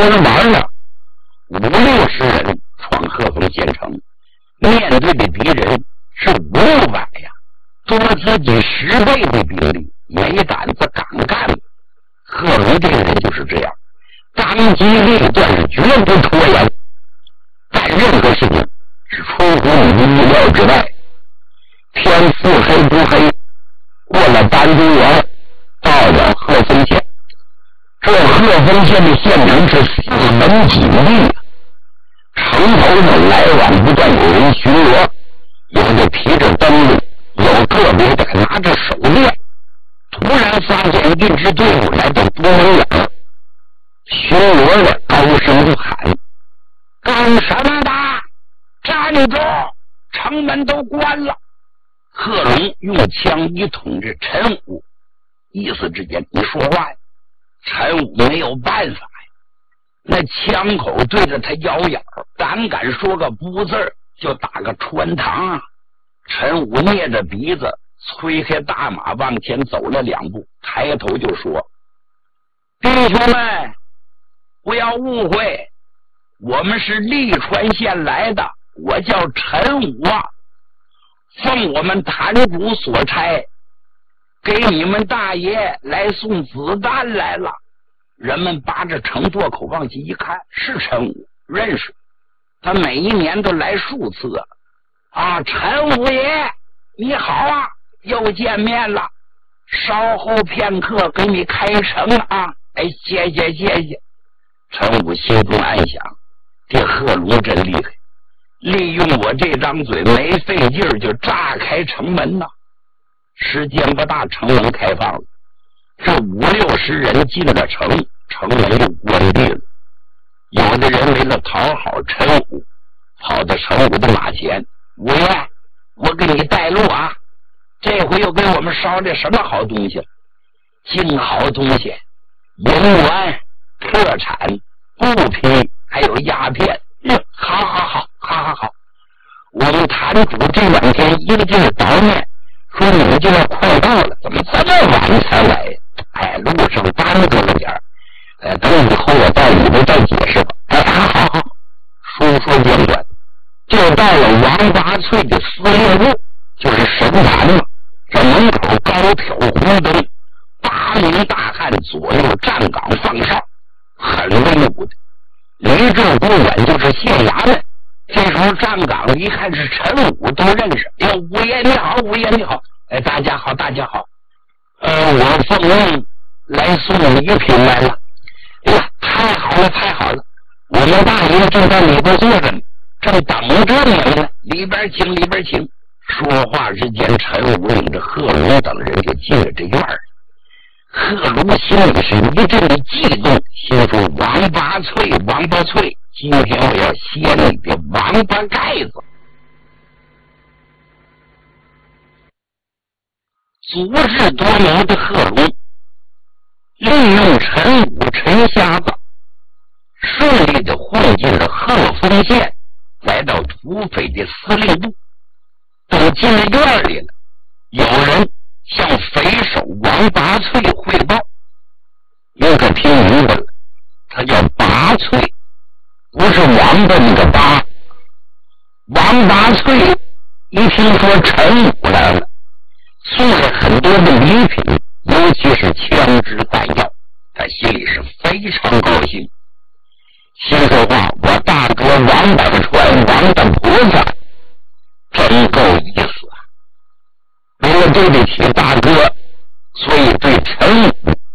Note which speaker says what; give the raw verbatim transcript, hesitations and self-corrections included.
Speaker 1: 说着玩呢，五六十人闯鹤峰县城，面对的敌人是五六百呀，多自己十倍的兵力，没胆子敢干。贺龙这个人就是这样，当机立断，绝不拖延，干任何事情是出乎你意料之外。天腹黑不黑，过了丹都园，到了鹤峰县。这鹤峰县的县城是四门紧闭，城头上来往不断，有人巡逻，有的提着灯笼，有个别的拿着手链。突然发现一支队伍来到东门眼，巡逻的高声就喊：“干什么的？站住！城门都关了！”贺龙用枪一捅着陈武，意思之间你说话呀。陈武没有办法呀，那枪口对着他腰眼，胆敢说个不字就打个穿膛啊！陈武捏着鼻子，催开大马往前走了两步，抬头就说：“弟兄们，不要误会，我们是利川县来的，我叫陈武啊，奉我们坛主所差，给你们大爷来送子弹来了。”人们扒着城垛口往起一看，是陈武，认识，他每一年都来数次啊。啊，陈武爷你好啊，又见面了，稍后片刻给你开城啊。哎，谢谢谢谢。陈武心中暗想，这贺龙真厉害，利用我这张嘴没费劲儿就炸开城门呐。时间不大，城门开放了，这五六十人进了城，城门就关闭了。有的人为了讨好陈武，跑到陈武的马前：“五爷，我给你带路啊，这回又给我们捎来什么好东西了？净好东西，银元、特产、布匹，还有鸦片。嗯，好好好，好好好。我们坛主这两天一个劲儿捣念，说你们就要快到了，怎么这么晚才来呀？哎，路上耽搁了点儿，呃，等以后我到里边再解释吧。哎，好好好。说说简短，就到了王八翠的司令部，就是神坛嘛。这门口高挑红灯，八名大汉左右站岗放哨，很威武的。离这不远就是县衙门。这时候站岗一看是陈武，都认识。哎，五爷你好，五爷你好。哎，大家好，大家好。呃，我奉命来送礼品来了。哎呀，太好了，太好了！我们大爷正在里边坐着呢，正等着你们呢。里边请，里边请。说话之间，陈武领着贺龙等人就进了这院儿。贺龙心里是一阵的悸动，心说：王八脆，王八脆，今天我要掀你的王八盖子！足智多谋的贺龙利用陈武、陈瞎子，顺利的混进了鹤峰县，来到土匪的司令部。等进了院里了，有人向匪首王拔翠汇报，又可听明白了，他叫拔翠，不是王八那个拔。王拔翠一听说陈武来了，送了很多的礼品，尤其是枪支弹药，他心里是非常高兴。心说话，我大哥王百川，王大菩萨真够意思啊！为了对得起大哥，所以对陈